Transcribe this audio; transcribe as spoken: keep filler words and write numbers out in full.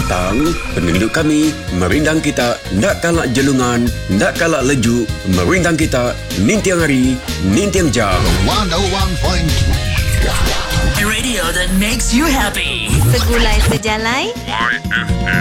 petang, penduduk kami merindang kita nak kalak jelungan, nak kalak lejuk, merindang kita nintiang hari, nintiang jam. one oh one point three A radio that makes you happy. Segulai sejalai. Y F M.